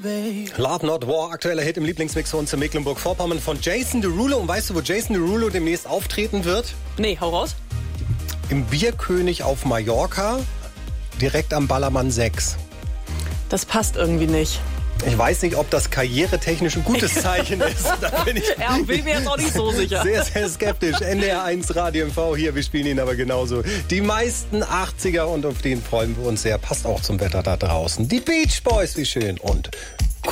Love Not War, aktueller Hit im Lieblingsmix von uns in Mecklenburg-Vorpommern von Jason Derulo. Und weißt du, wo Jason Derulo demnächst auftreten wird? Nee, hau raus. Im Bierkönig auf Mallorca, direkt am Ballermann 6. Das passt irgendwie nicht. Ich weiß nicht, ob das karrieretechnisch ein gutes Zeichen ist. Da bin ich bin mir jetzt auch nicht so sicher. sehr, sehr skeptisch. NDR1 Radio MV hier, wir spielen ihn aber genauso. Die meisten 80er und auf den freuen wir uns sehr. Passt auch zum Wetter da draußen. Die Beach Boys, wie schön. Und